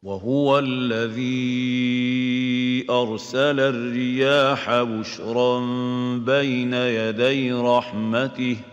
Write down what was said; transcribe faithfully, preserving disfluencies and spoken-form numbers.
وهو الذي أرسل الرياح بشرا بين يدي رحمته